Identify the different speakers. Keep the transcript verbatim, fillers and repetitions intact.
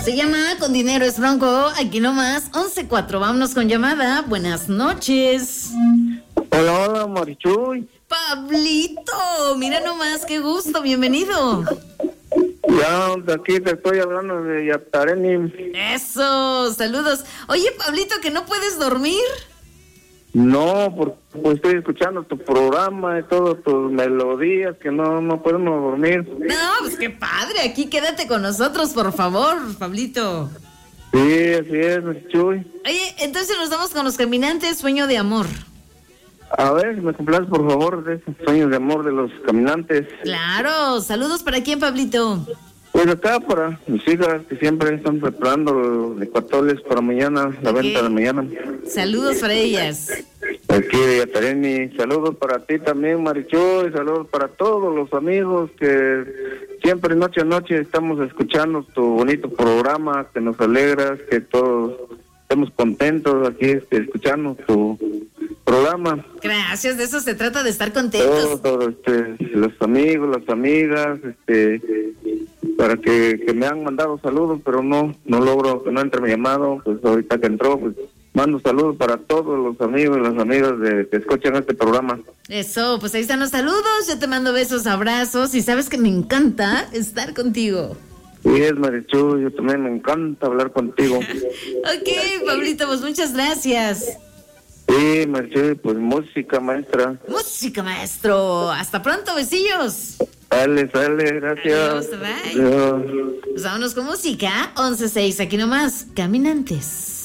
Speaker 1: Se llama Con Dinero es Bronco, aquí nomás, once cuatro. Vámonos con llamada. Buenas noches.
Speaker 2: Hola, hola, Marichuy.
Speaker 1: Pablito, mira nomás, qué gusto, bienvenido.
Speaker 2: Ya, de aquí te estoy hablando de Yatareni.
Speaker 1: Eso, saludos. Oye, Pablito, ¿que no puedes dormir?
Speaker 2: No, porque pues, estoy escuchando tu programa y todas tus melodías, que no, no podemos dormir.
Speaker 1: No, pues qué padre, aquí quédate con nosotros, por favor, Pablito.
Speaker 2: Sí, así es, Marichuy.
Speaker 1: Oye, entonces nos vamos con Los Caminantes, Sueño de Amor.
Speaker 2: A ver, si me complaces, por favor, de esos sueños de amor de los caminantes.
Speaker 1: Claro, saludos para quién, Pablito.
Speaker 2: Pues acá para mis hijas que siempre están preparando los licuatoles para mañana, la
Speaker 1: Okay.
Speaker 2: venta de mañana.
Speaker 1: Saludos para ellas.
Speaker 2: Aquí de Yatareni, saludos para ti también, Marichuy, saludos para todos los amigos que siempre noche a noche estamos escuchando tu bonito programa, que nos alegras, que todos estemos contentos aquí este, escuchando tu programa.
Speaker 1: Gracias, de eso se trata, de estar contentos.
Speaker 2: Todos, todos este, los amigos, las amigas, este, para que, que me han mandado saludos, pero no, no logro que no entre mi llamado, pues ahorita que entró, pues mando saludos para todos los amigos y las amigas de, que escuchan este programa.
Speaker 1: Eso, pues ahí están los saludos, yo te mando besos, abrazos y sabes que me encanta estar contigo.
Speaker 2: Sí, es Marichuy, yo también me encanta hablar contigo.
Speaker 1: Ok, Pablito, pues muchas gracias.
Speaker 2: Sí, Marichuy, pues música, maestra.
Speaker 1: Música, maestro. Hasta pronto, besillos.
Speaker 2: Sale, sale, gracias.
Speaker 1: Adiós, bye.
Speaker 2: Adiós.
Speaker 1: Pues vámonos con música. once seis, aquí nomás, Caminantes.